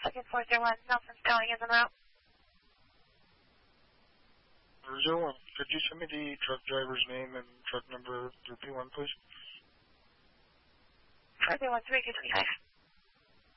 Second 401, Nelson's calling in the route. 401, could you send me the truck driver's name and truck number through P1, please? 401, 325.